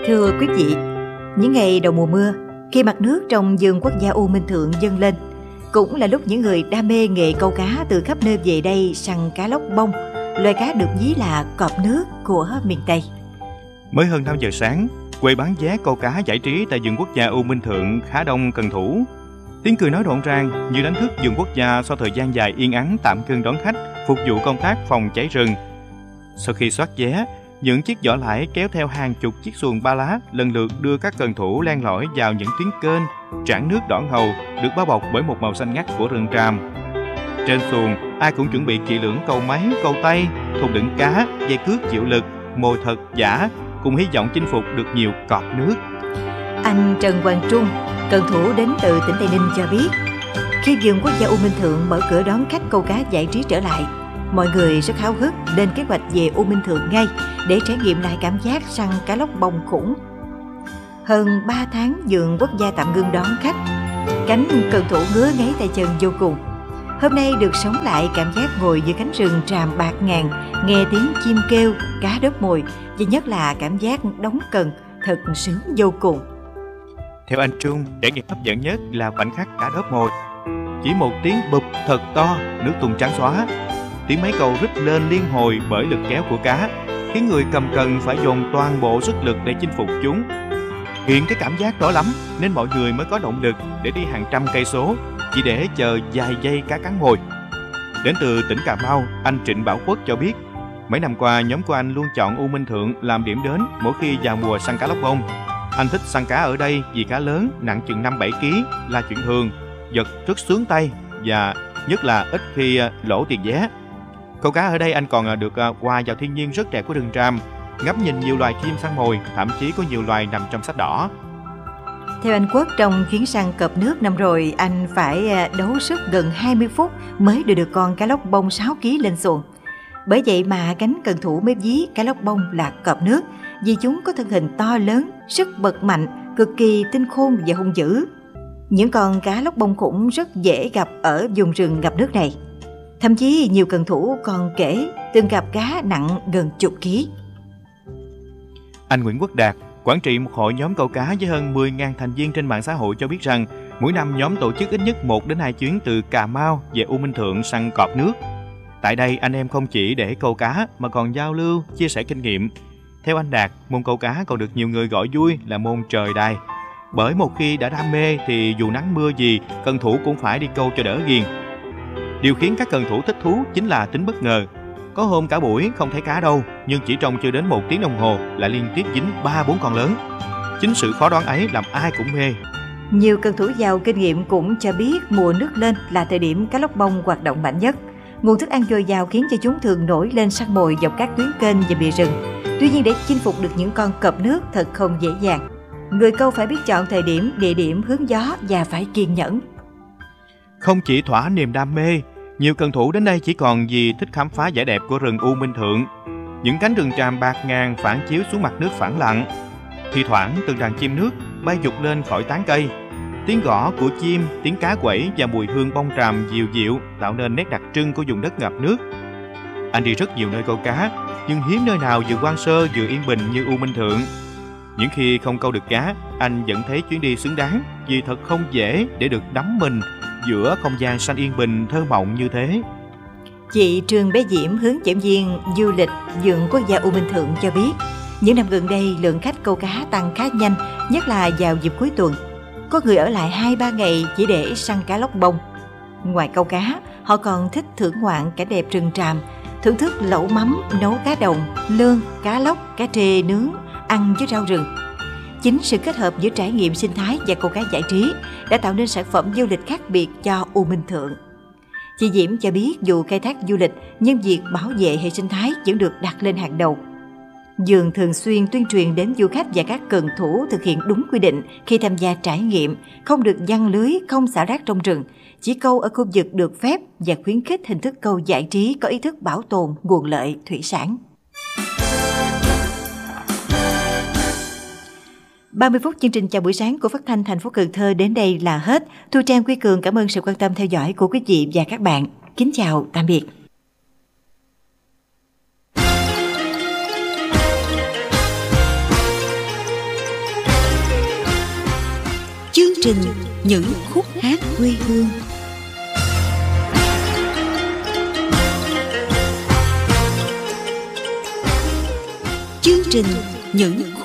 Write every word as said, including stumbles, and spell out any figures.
Thưa quý vị, những ngày đầu mùa mưa, khi mặt nước trong vườn quốc gia U Minh Thượng dâng lên, cũng là lúc những người đam mê nghề câu cá từ khắp nơi về đây săn cá lóc bông, loài cá được ví là cọp nước của miền Tây. Mới hơn năm giờ sáng, quầy bán vé câu cá giải trí tại vườn quốc gia U Minh Thượng khá đông cần thủ. Tiếng cười nói rộn ràng như đánh thức vườn quốc gia sau thời gian dài yên ắng tạm ngưng đón khách, phục vụ công tác phòng cháy rừng. Sau khi soát vé, những chiếc giỏ lãi kéo theo hàng chục chiếc xuồng ba lá lần lượt đưa các cần thủ len lỏi vào những tuyến kênh, trảng nước đỏ ngầu được bao bọc bởi một màu xanh ngắt của rừng tràm. Trên xuồng, ai cũng chuẩn bị kỹ lưỡng câu máy, câu tay, thùng đựng cá, dây cước chịu lực, mồi thật giả, cùng hy vọng chinh phục được nhiều cọp nước. Anh Trần Hoàng Trung, cần thủ đến từ tỉnh Tây Ninh cho biết, khi vườn quốc gia U Minh Thượng mở cửa đón khách câu cá giải trí trở lại, mọi người rất háo hức lên kế hoạch về U Minh Thượng ngay để trải nghiệm lại cảm giác săn cá lóc bông khủng. Hơn ba tháng vườn quốc gia tạm ngưng đón khách, cánh cần thủ ngứa ngáy tay chân vô cùng. Hôm nay được sống lại cảm giác ngồi giữa cánh rừng tràm bạt ngàn, nghe tiếng chim kêu, cá đớp mồi, và nhất là cảm giác đóng cần thật sướng vô cùng. Theo anh Trung, trải nghiệm hấp dẫn nhất là khoảnh khắc cá đớp mồi. Chỉ một tiếng bụp thật to, nước tuôn trắng xóa. Tiếng máy câu rít lên liên hồi bởi lực kéo của cá, khiến người cầm cần phải dồn toàn bộ sức lực để chinh phục chúng. Hiện cái cảm giác đó lắm nên mọi người mới có động lực để đi hàng trăm cây số chỉ để chờ vài giây cá cắn mồi. Đến từ tỉnh Cà Mau, anh Trịnh Bảo Quốc cho biết, mấy năm qua nhóm của anh luôn chọn U Minh Thượng làm điểm đến mỗi khi vào mùa săn cá lóc bông. Anh thích săn cá ở đây vì cá lớn nặng chừng năm bảy ki lô gam là chuyện thường, vật rất sướng tay và nhất là ít khi lỗ tiền vé. Câu cá ở đây anh còn được hòa vào thiên nhiên rất đẹp của rừng tràm, ngắm nhìn nhiều loài chim săn mồi, thậm chí có nhiều loài nằm trong sách đỏ. Theo anh Quốc, trong chuyến săn cọp nước năm rồi, anh phải đấu sức gần hai mươi phút mới đưa được con cá lóc bông sáu ki lô gam lên xuồng. Bởi vậy mà cánh cần thủ mới ví cá lóc bông là cọp nước, vì chúng có thân hình to lớn, sức bật mạnh, cực kỳ tinh khôn và hung dữ. Những con cá lóc bông khủng rất dễ gặp ở vùng rừng ngập nước này. Thậm chí nhiều cần thủ còn kể từng gặp cá nặng gần chục ký. Anh Nguyễn Quốc Đạt, quản trị một hội nhóm câu cá với hơn mười nghìn thành viên trên mạng xã hội cho biết rằng mỗi năm nhóm tổ chức ít nhất một đến hai chuyến từ Cà Mau về U Minh Thượng săn cọp nước. Tại đây anh em không chỉ để câu cá mà còn giao lưu, chia sẻ kinh nghiệm. Theo anh Đạt, môn câu cá còn được nhiều người gọi vui là môn trời đai. Bởi một khi đã đam mê thì dù nắng mưa gì, cần thủ cũng phải đi câu cho đỡ ghiền. Điều khiến các cần thủ thích thú chính là tính bất ngờ. Có hôm cả buổi không thấy cá đâu, nhưng chỉ trong chưa đến một tiếng đồng hồ lại liên tiếp dính ba bốn con lớn. Chính sự khó đoán ấy làm ai cũng mê. Nhiều cần thủ giàu kinh nghiệm cũng cho biết mùa nước lên là thời điểm cá lóc bông hoạt động mạnh nhất. Nguồn thức ăn dồi dào khiến cho chúng thường nổi lên săn mồi dọc các tuyến kênh và bìa rừng. Tuy nhiên để chinh phục được những con cọp nước thật không dễ dàng. Người câu phải biết chọn thời điểm, địa điểm, hướng gió và phải kiên nhẫn. Không chỉ thỏa niềm đam mê, nhiều cần thủ đến đây chỉ còn vì thích khám phá vẻ đẹp của rừng U Minh Thượng. Những cánh rừng tràm bạt ngàn phản chiếu xuống mặt nước phẳng lặng. Thì thoảng từng đàn chim nước bay vụt lên khỏi tán cây. Tiếng gõ của chim, tiếng cá quẩy và mùi hương bông tràm dịu dịu tạo nên nét đặc trưng của vùng đất ngập nước. Anh đi rất nhiều nơi câu cá, nhưng hiếm nơi nào vừa hoang sơ vừa yên bình như U Minh Thượng. Những khi không câu được cá, anh vẫn thấy chuyến đi xứng đáng vì thật không dễ để được đắm mình giữa không gian xanh yên bình thơ mộng như thế. Chị Trương Bé Diễm, hướng dẫn viên du lịch vườn quốc gia U Minh Thượng cho biết, những năm gần đây lượng khách câu cá tăng khá nhanh, nhất là vào dịp cuối tuần. Có người ở lại hai ba ngày chỉ để săn cá lóc bông. Ngoài câu cá, họ còn thích thưởng ngoạn cảnh đẹp rừng tràm, thưởng thức lẩu mắm, nấu cá đồng, lươn, cá lóc, cá trê nướng, ăn với rau rừng. Chính sự kết hợp giữa trải nghiệm sinh thái và câu cá giải trí đã tạo nên sản phẩm du lịch khác biệt cho U Minh Thượng. Chị Diễm cho biết dù khai thác du lịch nhưng việc bảo vệ hệ sinh thái vẫn được đặt lên hàng đầu. Vườn thường xuyên tuyên truyền đến du khách và các cần thủ thực hiện đúng quy định khi tham gia trải nghiệm, không được giăng lưới, không xả rác trong rừng, chỉ câu ở khu vực được phép và khuyến khích hình thức câu giải trí có ý thức bảo tồn nguồn lợi thủy sản. ba mươi phút chương trình chào buổi sáng của Phát thanh thành phố Cần Thơ đến đây là hết. Thu Trang, Quy Cường cảm ơn sự quan tâm theo dõi của quý vị và các bạn. Kính chào, tạm biệt. trình Những khúc hát quê hương. Chương trình Những